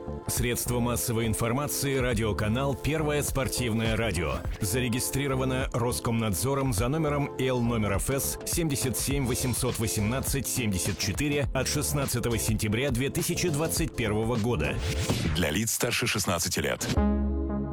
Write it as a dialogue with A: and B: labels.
A: Средство массовой информации «Радиоканал Первое спортивное радио». Зарегистрировано Роскомнадзором за номером Л/ФС 77 818 74 от 16 сентября 2021 года.
B: Для лиц старше 16 лет.